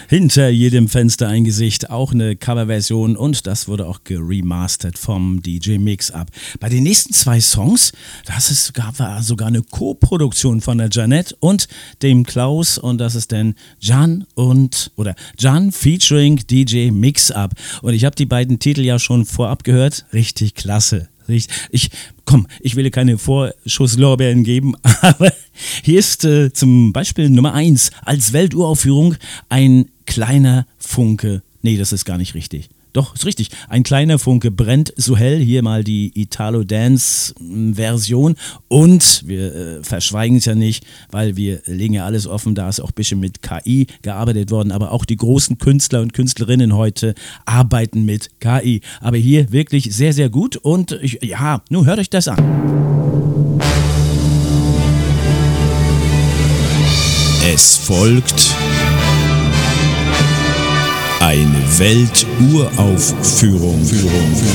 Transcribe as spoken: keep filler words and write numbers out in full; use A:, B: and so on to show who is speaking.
A: Hinter jedem Fenster ein Gesicht, auch eine Coverversion und das wurde auch geremastert vom D J Mix-Up. Bei den nächsten zwei Songs, das ist, war sogar eine Co-Produktion von der Janette und dem Klaus und das ist dann Jan und, oder Jan featuring D J Mix-Up und ich habe die beiden Titel ja schon vorab gehört, richtig klasse. Ich, komm, ich will keine Vorschusslorbeeren geben, aber hier ist äh, zum Beispiel Nummer eins als Welturaufführung ein kleiner Funke. Nee, das ist gar nicht richtig. Doch, ist richtig. Ein kleiner Funke brennt so hell. Hier mal die Italo-Dance-Version. Und wir äh, verschweigen es ja nicht, weil wir legen ja alles offen. Da ist auch ein bisschen mit K I gearbeitet worden. Aber auch die großen Künstler und Künstlerinnen heute arbeiten mit K I. Aber hier wirklich sehr, sehr gut. Und ich, ja, nun hört euch das an.
B: Es folgt eine Welturaufführung. Führung, Führung, Führung.